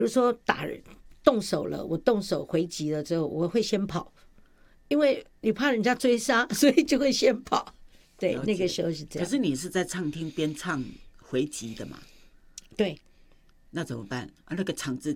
如说动手了，我动手回击了之后，我会先跑，因为你怕人家追杀，所以就会先跑。对，那个时候是这样。 可是你是在唱厅边唱回击的嘛？ 对。 那怎么办啊？那个场子